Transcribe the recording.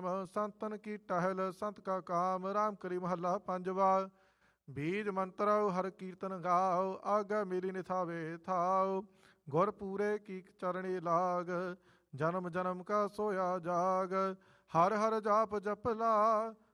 संतन की टहल संत का काम। राम करी महला पंजवा। बीज मंत्र हर कीर्तन गाओ, आगे मेरी निथावे थाओ। गुर पूरे की चरणी लाग, जन्म जन्म का सोया जाग। हर हर जाप जपला,